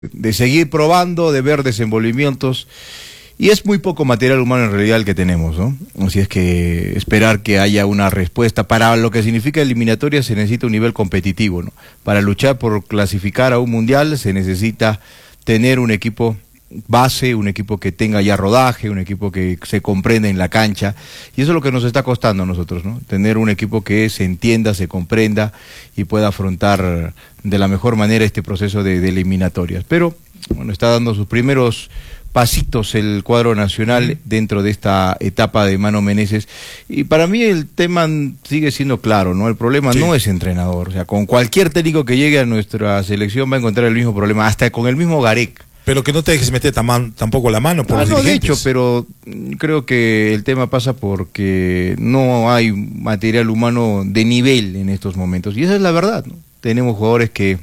de seguir probando, de ver desenvolvimientos, y es muy poco material humano en realidad el que tenemos, ¿no? Así es que esperar que haya una respuesta. Para lo que significa eliminatoria se necesita un nivel competitivo, ¿no? Para luchar por clasificar a un mundial se necesita tener un equipo base, un equipo que tenga ya rodaje, un equipo que se comprenda en la cancha, y eso es lo que nos está costando a nosotros, ¿no? Tener un equipo que se entienda, se comprenda y pueda afrontar de la mejor manera este proceso de eliminatorias. Pero bueno, está dando sus primeros pasitos el cuadro nacional dentro de esta etapa de Mano Meneses, y para mí el tema sigue siendo claro, ¿no? El problema no es entrenador, o sea, con cualquier técnico que llegue a nuestra selección va a encontrar el mismo problema, hasta con el mismo Gareca. Pero que no te dejes meter tampoco la mano por los dirigentes. dirigentes. De hecho, pero creo que el tema pasa porque no hay material humano de nivel en estos momentos, y esa es la verdad, ¿no? Tenemos jugadores que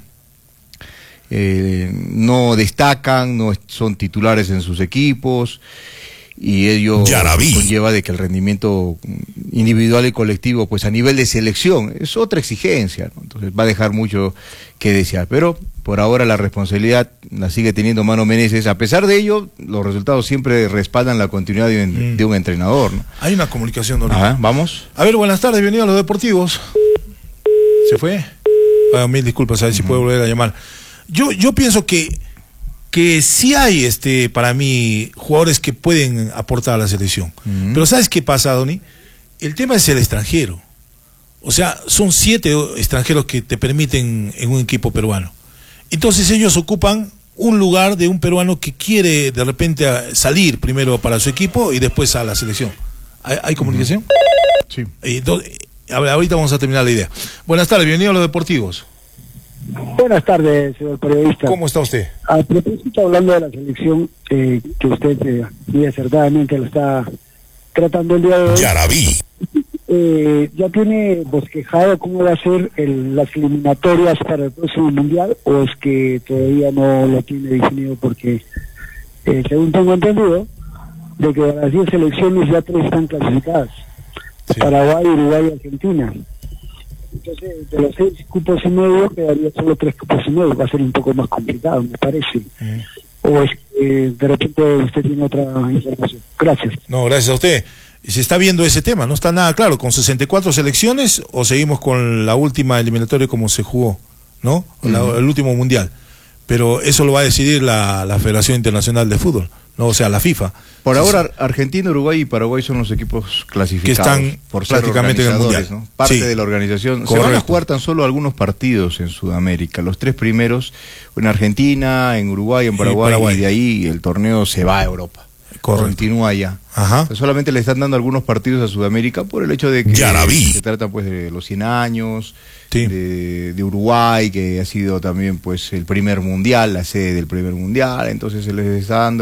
no destacan, no son titulares en sus equipos, y ello conlleva de que el rendimiento individual y colectivo, pues a nivel de selección, es otra exigencia, ¿no? Entonces va a dejar mucho que desear, pero por ahora la responsabilidad la sigue teniendo Mano Meneses. A pesar de ello, los resultados siempre respaldan la continuidad de un entrenador, ¿no? Hay una comunicación, ¿no? Vamos. A ver, buenas tardes, bienvenido a los deportivos. ¿Se fue? Mil disculpas, a ver si puedo volver a llamar. Yo pienso que sí hay, para mí, jugadores que pueden aportar a la selección. Pero ¿sabes qué pasa, Doni? El tema es el extranjero. O sea, son 7 extranjeros que te permiten en un equipo peruano. Entonces ellos ocupan un lugar de un peruano que quiere de repente salir primero para su equipo y después a la selección. ¿Hay comunicación? Sí. Entonces, ahorita vamos a terminar la idea. Buenas tardes, bienvenido a los deportivos. Buenas tardes, señor periodista. ¿Cómo está usted? A propósito, hablando de la selección, que usted muy acertadamente lo está tratando el día de hoy. Ya la vi. ¿Ya tiene bosquejado cómo va a ser las eliminatorias para el próximo mundial, o es que todavía no lo tiene definido? Porque, según tengo entendido, de que de las 10 selecciones ya 3 están clasificadas. Sí. Paraguay, Uruguay y Argentina. Entonces, de los 6 cupos y medio, quedaría solo 3 cupos y medio. Va a ser un poco más complicado, me parece. O es que de repente usted tiene otra información. Gracias. No, gracias a usted. Se está viendo ese tema, no está nada claro, con 64 selecciones o seguimos con la última eliminatoria como se jugó, ¿no? El último mundial. Pero eso lo va a decidir la Federación Internacional de Fútbol, ¿no? O sea, la FIFA. Por ahora, Argentina, Uruguay y Paraguay son los equipos clasificados. Que están por ser prácticamente en el mundial, ¿no? Parte de la organización. Correcto. Se van a jugar tan solo algunos partidos en Sudamérica. Los 3 primeros en Argentina, en Uruguay, en Paraguay, y de ahí el torneo se va a Europa. Correcto. Continúa allá. Solamente le están dando algunos partidos a Sudamérica por el hecho de que se trata pues de los 100 años de Uruguay, que ha sido también pues el primer mundial, la sede del primer mundial. Entonces se les está dando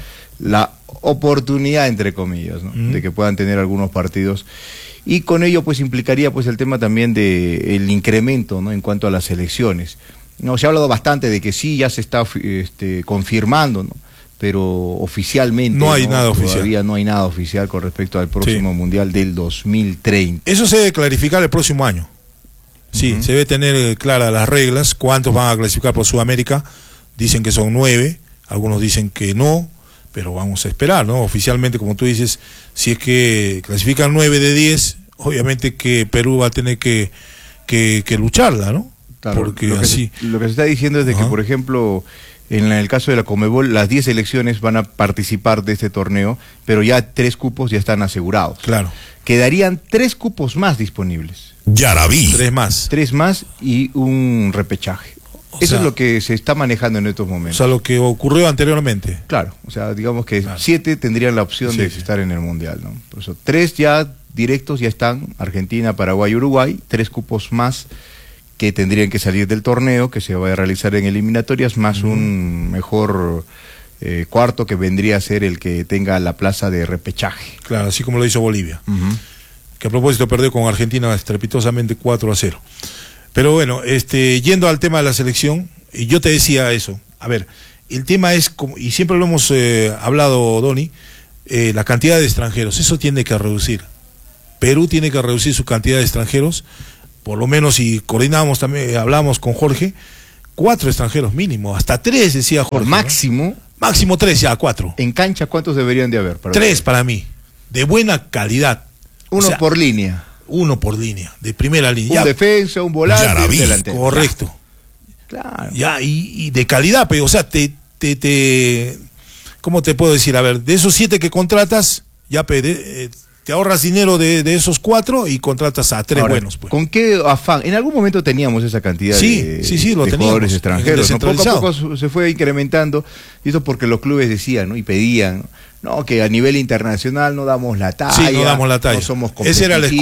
la oportunidad, entre comillas, ¿no? De que puedan tener algunos partidos, y con ello pues implicaría pues el tema también de el incremento, ¿no? En cuanto a las selecciones. No, se ha hablado bastante de que sí, ya se está confirmando, ¿no? Pero oficialmente no hay nada oficial. Todavía no hay nada oficial con respecto al próximo mundial del 2030. Eso se debe clarificar el próximo año. Sí, se debe tener claras las reglas, cuántos van a clasificar por Sudamérica. Dicen que son 9, algunos dicen que no, pero vamos a esperar, ¿no? Oficialmente, como tú dices, si es que clasifican 9 de 10, obviamente que Perú va a tener que lucharla, ¿no? Claro, porque lo que se está diciendo es de que, por ejemplo, en el caso de la Conmebol, las 10 selecciones van a participar de este torneo, pero ya 3 cupos ya están asegurados. Claro. Quedarían 3 cupos más disponibles. Ya la vi. 3 más. 3 más y un repechaje. Eso es lo que se está manejando en estos momentos. O sea, lo que ocurrió anteriormente. Claro, o sea, digamos que 7 tendrían la opción de estar en el Mundial, ¿no? Por eso, 3 ya directos ya están, Argentina, Paraguay, Uruguay, 3 cupos más que tendrían que salir del torneo, que se va a realizar en eliminatorias, más un mejor cuarto que vendría a ser el que tenga la plaza de repechaje. Claro, así como lo hizo Bolivia, que a propósito perdió con Argentina estrepitosamente 4-0. Pero bueno, yendo al tema de la selección, y yo te decía eso, a ver, el tema es, y siempre lo hemos hablado, Doni, la cantidad de extranjeros, eso tiene que reducir. Perú tiene que reducir su cantidad de extranjeros, por lo menos si coordinamos también, hablamos con Jorge, 4 extranjeros mínimo, hasta 3 decía Jorge. Por máximo. Máximo 3, ya 4. En cancha, ¿cuántos deberían de haber? 3 para mí, de buena calidad. Uno, o sea, por línea. Uno por línea, de primera línea. Un defensa, un volante, un delantero. Correcto. Claro. Ya, y de calidad, pero, o sea, ¿cómo te puedo decir? A ver, de esos 7 que contratas, ya te ahorras dinero de esos 4 y contratas a 3 buenos. Pues. ¿Con qué afán? En algún momento teníamos esa cantidad de jugadores extranjeros, ¿no? Poco a poco se fue incrementando, y eso porque los clubes decían, ¿no? Y pedían, ¿no? Que a nivel internacional no damos la talla, sí, no damos la talla, no somos competitivos.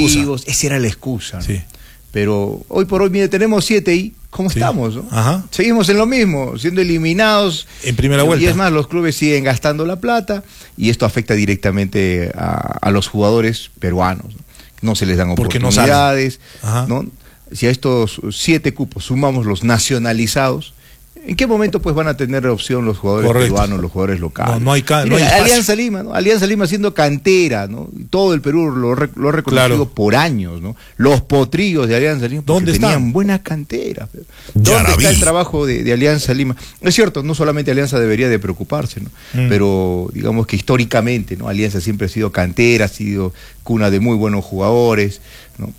Esa era la excusa. ¿No? Sí. Pero hoy por hoy, mire, tenemos 7 y ¿cómo estamos? ¿No? Ajá. Seguimos en lo mismo, siendo eliminados. En primera vuelta. Y es más, los clubes siguen gastando la plata y esto afecta directamente a los jugadores peruanos. No se les dan oportunidades. ¿No? Si a estos 7 cupos sumamos los nacionalizados, ¿en qué momento pues van a tener opción los jugadores peruanos, los jugadores locales? No hay Alianza Lima, ¿no? Alianza Lima siendo cantera, ¿no? Todo el Perú lo ha reconocido por años, ¿no? Los potrillos de Alianza Lima, ¿dónde tenían buena cantera? ¿Dónde está el trabajo de Alianza Lima? Es cierto, no solamente Alianza debería de preocuparse, ¿no? Pero digamos que históricamente, ¿no? Alianza siempre ha sido cantera, ha sido cuna de muy buenos jugadores, ¿no?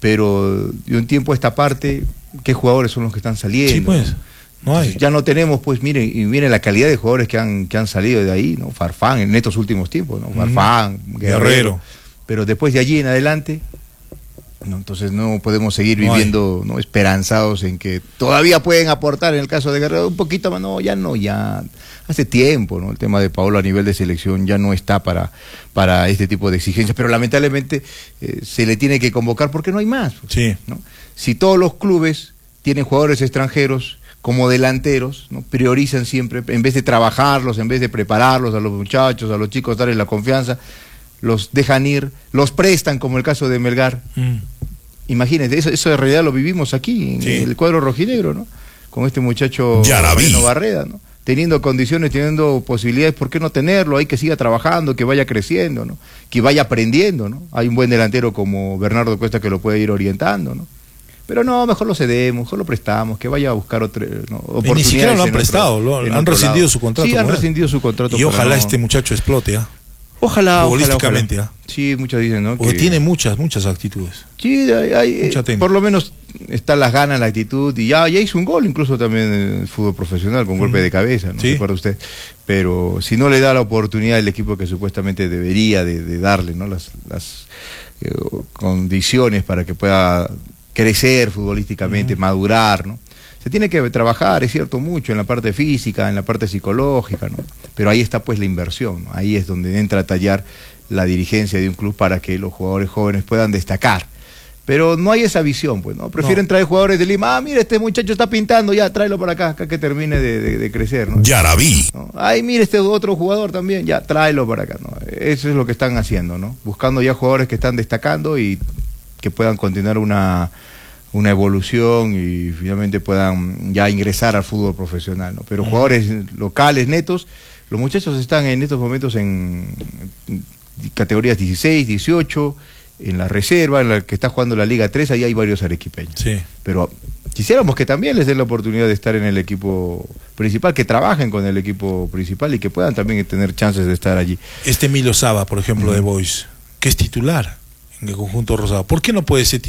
Pero de un tiempo a esta parte, ¿qué jugadores son los que están saliendo? Sí, pues. No hay. Ya no tenemos, pues, miren la calidad de jugadores que han salido de ahí, ¿no? Farfán en estos últimos tiempos, ¿no? Farfán, Guerrero. Pero después de allí en adelante, ¿no? Entonces no podemos seguir viviendo, ¿no? Esperanzados en que todavía pueden aportar, en el caso de Guerrero, un poquito más. No, ya hace tiempo, ¿no? El tema de Paolo a nivel de selección ya no está para este tipo de exigencias, pero lamentablemente se le tiene que convocar porque no hay más. Sí. ¿No? Si todos los clubes tienen jugadores extranjeros como delanteros, ¿no? Priorizan siempre, en vez de trabajarlos, en vez de prepararlos a los muchachos, a los chicos, darles la confianza, los dejan ir, los prestan, como el caso de Melgar. Imagínense, eso de realidad lo vivimos aquí, en el cuadro rojinegro, ¿no? Con este muchacho Moreno Barreda, ¿no? Teniendo condiciones, teniendo posibilidades, ¿por qué no tenerlo? Hay que siga trabajando, que vaya creciendo, ¿no? Que vaya aprendiendo, ¿no? Hay un buen delantero como Bernardo Cuesta que lo puede ir orientando, ¿no? Pero no, mejor lo cedemos, mejor lo prestamos, que vaya a buscar oportunidades. Ni siquiera lo han prestado, han rescindido su contrato. Sí, han rescindido su contrato. Y ojalá este muchacho explote, Ojalá. Futbolísticamente, Sí, muchos dicen, ¿no? Porque tiene muchas actitudes. Sí, por lo menos están las ganas, la actitud, y ya hizo un gol, incluso también en el fútbol profesional, con golpe de cabeza, ¿no? ¿Se acuerda usted? Pero si no le da la oportunidad al equipo que supuestamente debería de darle, ¿no? Las condiciones para que pueda crecer futbolísticamente, madurar, ¿no? Se tiene que trabajar, es cierto, mucho en la parte física, en la parte psicológica, ¿no? Pero ahí está pues la inversión, ¿no? Ahí es donde entra a tallar la dirigencia de un club para que los jugadores jóvenes puedan destacar. Pero no hay esa visión, pues, ¿no? Prefieren traer jugadores de Lima. Mira, este muchacho está pintando, ya, tráelo para acá que termine de crecer, ¿no? Ya la vi. ¿No? Ay, mira, este otro jugador también, ya, tráelo para acá, ¿no? Eso es lo que están haciendo, ¿no? Buscando ya jugadores que están destacando y que puedan continuar una evolución y finalmente puedan ya ingresar al fútbol profesional, ¿no? Pero jugadores locales netos, los muchachos están en estos momentos en categorías 16, 18, en la reserva, en la que está jugando la Liga 3, ahí hay varios arequipeños. Sí. Pero quisiéramos que también les den la oportunidad de estar en el equipo principal, que trabajen con el equipo principal y que puedan también tener chances de estar allí. Milo Saba, por ejemplo, de Boys, que es titular en el conjunto rosado. ¿Por qué no podía ser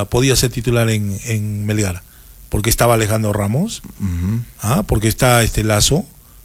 titular en Melgar? Porque estaba Alejandro Ramos, porque está Lazo,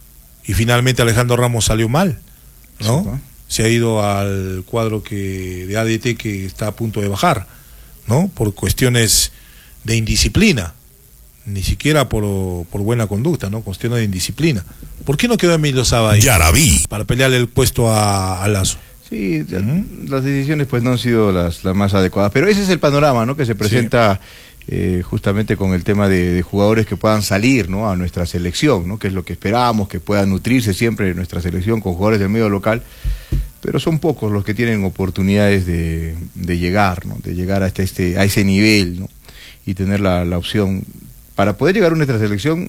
y finalmente Alejandro Ramos salió mal, ¿no? Sí, se ha ido al cuadro de ADT que está a punto de bajar, ¿no? Por cuestiones de indisciplina, ni siquiera por buena conducta, ¿no? Cuestiones de indisciplina. ¿Por qué no quedó Emilio Saba ahí? Ya la vi. Para pelearle el puesto a Lazo. Sí, las decisiones pues no han sido las más adecuadas, pero ese es el panorama, ¿no? Que se presenta justamente con el tema de jugadores que puedan salir, ¿no? A nuestra selección, ¿no? Que es lo que esperamos, que puedan nutrirse siempre de nuestra selección con jugadores del medio local, pero son pocos los que tienen oportunidades de llegar, ¿no? De llegar hasta a ese nivel, ¿no? Y tener la opción para poder llegar a nuestra selección.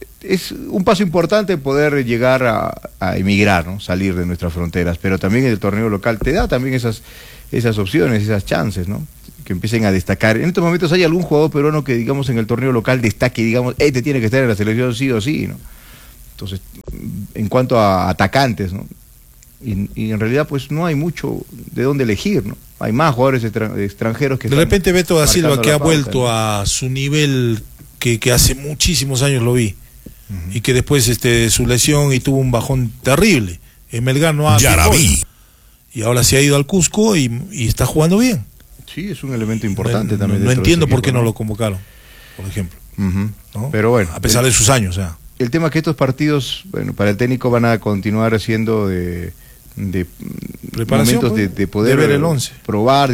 Es un paso importante poder llegar a emigrar, ¿no? Salir de nuestras fronteras, pero también el torneo local te da también esas opciones, esas chances, ¿no? que empiecen a destacar. En estos momentos hay algún jugador peruano que, digamos, en el torneo local destaque, digamos, este tiene que estar en la selección sí o sí, ¿no? Entonces, en cuanto a atacantes, ¿no? Y en realidad, pues, no hay mucho de dónde elegir, ¿no? Hay más jugadores extranjeros que... De repente Beto da Silva, que ha pauta, vuelto, ¿no?, a su nivel que hace muchísimos años lo vi. Y que después su lesión y tuvo un bajón terrible. En Melgar no ha... Ya la vi. Y ahora se ha ido al Cusco y está jugando bien. Sí, es un elemento importante también. No entiendo por qué no lo convocaron, por ejemplo. ¿No? Pero bueno. A pesar de sus años, o sea. El tema es que estos partidos, bueno, para el técnico van a continuar siendo de preparación, momentos pues, de poder ver el 11, probar,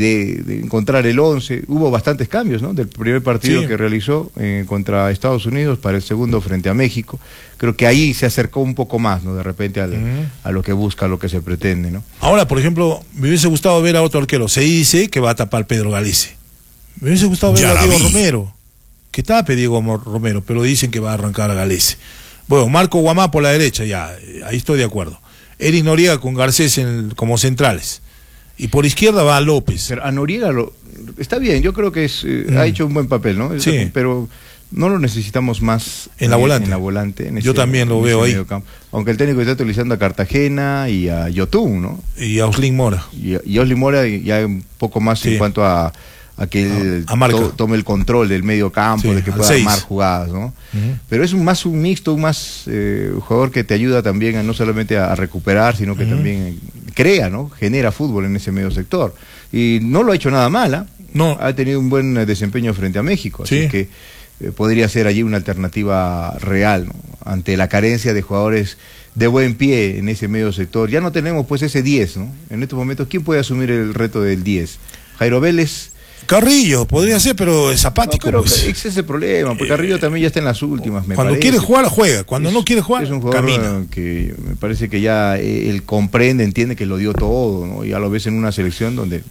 de encontrar el 11. Hubo bastantes cambios, ¿no? Del primer partido que realizó contra Estados Unidos para el segundo frente a México. Creo que ahí se acercó un poco más, ¿no? De repente a lo que busca, a lo que se pretende, ¿no? Ahora, por ejemplo, me hubiese gustado ver a otro arquero. Se dice que va a tapar Pedro Galese. Me hubiese gustado ver a Diego Romero, que tape Diego Romero, pero dicen que va a arrancar a Galese. Bueno, Marco Guamá por la derecha, ya, ahí estoy de acuerdo. Eric Noriega con Garcés como centrales. Y por izquierda va a López. Pero a Noriega está bien, yo creo que ha hecho un buen papel, ¿no? Sí. Pero no lo necesitamos más en la volante. En la volante yo también lo veo ahí. Aunque el técnico está utilizando a Cartagena y a Yotun, ¿no? Y a Oslin Mora. Y Oslin Mora ya un poco más en cuanto a que él tome el control del medio campo, de que pueda armar jugadas, ¿no? Pero es más un mixto, un jugador que te ayuda también no solamente a recuperar, sino que también crea, ¿no? Genera fútbol en ese medio sector. Y no lo ha hecho nada mal, no. Ha tenido un buen desempeño frente a México, así que podría ser allí una alternativa real, ¿no? Ante la carencia de jugadores de buen pie en ese medio sector. Ya no tenemos pues ese 10, ¿no? En estos momentos, ¿quién puede asumir el reto del 10? Jairo Vélez. Carrillo podría ser, pero es apático. No, pero pues. ese es el problema, porque Carrillo también ya está en las últimas. Cuando quiere jugar, juega. Cuando no quiere jugar, es un jugador camina. Que me parece que ya él comprende, entiende que lo dio todo, ¿no? Ya lo ves en una selección donde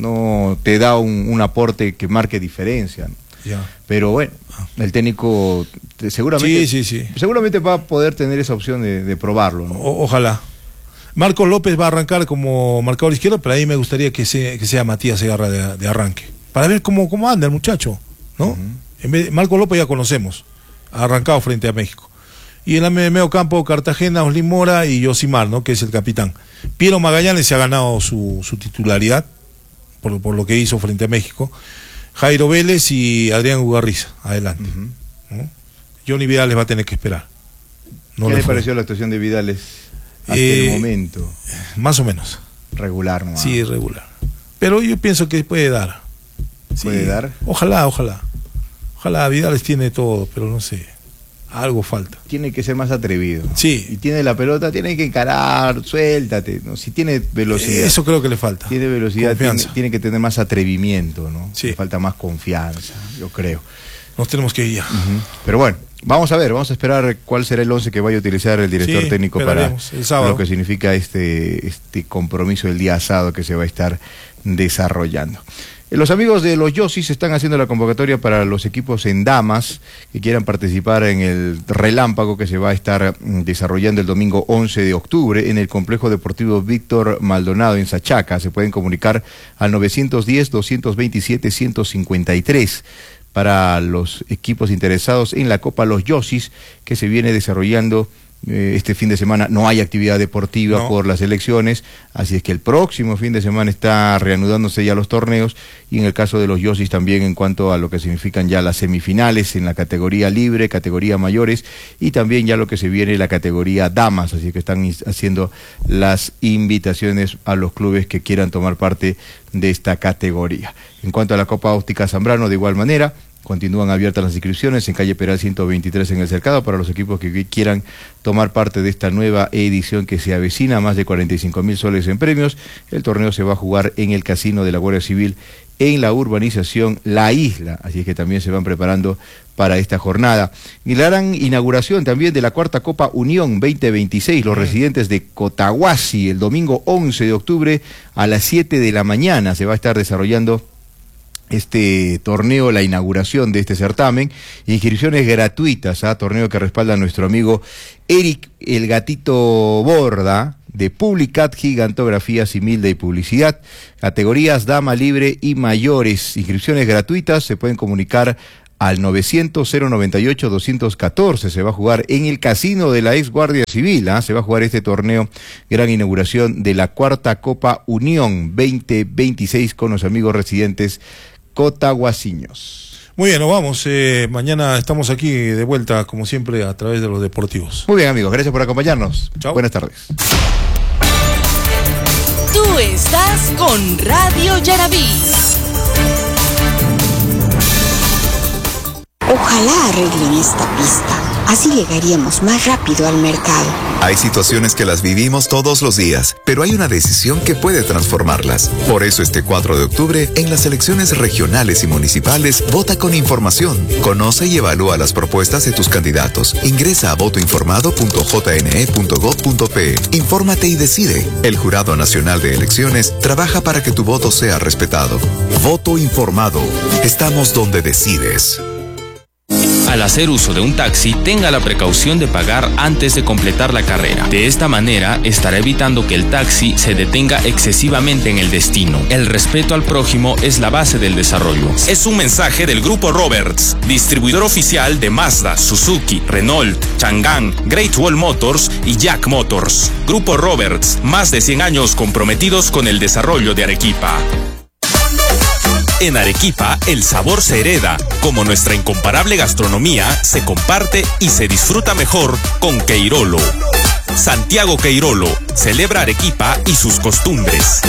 no te da un aporte que marque diferencia, ¿no? Ya. Pero bueno, el técnico seguramente va a poder tener esa opción de probarlo, ¿no? Ojalá. Marcos López va a arrancar como marcador izquierdo, pero ahí me gustaría que sea Matías Segarra de arranque, para ver cómo anda el muchacho, ¿no? Marcos López ya conocemos, ha arrancado frente a México. Y en el medio campo, Cartagena, Oslin Mora y Yosimar, ¿no? Que es el capitán. Piero Magallanes se ha ganado su titularidad por lo que hizo frente a México. Jairo Vélez y Adrián Ugarriza, adelante. ¿No? Johnny Vidales va a tener que esperar. ¿Qué le pareció la actuación de Vidales hasta el momento? Más o menos. Regular, ¿no? Sí, regular. Pero yo pienso que puede dar. ¿Puede dar? Ojalá. Ojalá, Vidales tiene todo, pero no sé. Algo falta. Tiene que ser más atrevido. Sí. Y tiene la pelota, tiene que encarar, suéltate, ¿no? Si tiene velocidad. Eso creo que le falta. Tiene velocidad, tiene que tener más atrevimiento, ¿no? Sí. Le falta más confianza, yo creo. Nos tenemos que ir ya. Pero bueno, vamos a esperar cuál será el 11 que vaya a utilizar el director técnico para lo que significa este compromiso el día sábado que se va a estar desarrollando. Los amigos de los Yosis están haciendo la convocatoria para los equipos en damas que quieran participar en el relámpago que se va a estar desarrollando el domingo 11 de octubre en el Complejo Deportivo Víctor Maldonado en Sachaca. Se pueden comunicar al 910-227-153 para los equipos interesados en la Copa Los Yosis que se viene desarrollando este fin de semana. No hay actividad deportiva por las elecciones, así es que el próximo fin de semana está reanudándose ya los torneos, y en el caso de los Yosis también en cuanto a lo que significan ya las semifinales en la categoría libre, categoría mayores, y también ya lo que se viene la categoría damas, así que están haciendo las invitaciones a los clubes que quieran tomar parte de esta categoría. En cuanto a la Copa Óptica Zambrano, de igual manera, continúan abiertas las inscripciones en calle Peral 123 en El Cercado para los equipos que quieran tomar parte de esta nueva edición que se avecina, más de 45.000 soles en premios. El torneo se va a jugar en el Casino de la Guardia Civil en la urbanización La Isla, así es que también se van preparando para esta jornada. Y la gran inauguración también de la Cuarta Copa Unión 2026, los residentes de Cotahuasi, el domingo 11 de octubre a las 7 de la mañana se va a estar desarrollando este torneo, la inauguración de este certamen, inscripciones gratuitas, torneo que respalda a nuestro amigo Eric el Gatito Borda, de Publicat, Gigantografía, Similde y Publicidad. Categorías Dama Libre y Mayores. Inscripciones gratuitas. Se pueden comunicar al 900-098-214. Se va a jugar en el casino de la ex Guardia Civil. Se va a jugar este torneo, gran inauguración de la cuarta Copa Unión 2026 con los amigos residentes cotahuasiños. Muy bien, nos vamos. Mañana estamos aquí de vuelta, como siempre, a través de los deportivos. Muy bien, amigos. Gracias por acompañarnos. Chao. Buenas tardes. Tú estás con Radio Yaraví. Ojalá arreglen esta pista. Así llegaríamos más rápido al mercado. Hay situaciones que las vivimos todos los días, pero hay una decisión que puede transformarlas. Por eso este 4 de octubre, en las elecciones regionales y municipales, vota con información. Conoce y evalúa las propuestas de tus candidatos. Ingresa a votoinformado.jne.gov.pe. Infórmate y decide. El Jurado Nacional de Elecciones trabaja para que tu voto sea respetado. Voto informado. Estamos donde decides. Al hacer uso de un taxi, tenga la precaución de pagar antes de completar la carrera. De esta manera, estará evitando que el taxi se detenga excesivamente en el destino. El respeto al prójimo es la base del desarrollo. Es un mensaje del Grupo Roberts, distribuidor oficial de Mazda, Suzuki, Renault, Chang'an, Great Wall Motors y Jack Motors. Grupo Roberts, más de 100 años comprometidos con el desarrollo de Arequipa. En Arequipa, el sabor se hereda, como nuestra incomparable gastronomía se comparte y se disfruta mejor con Queirolo. Santiago Queirolo celebra Arequipa y sus costumbres.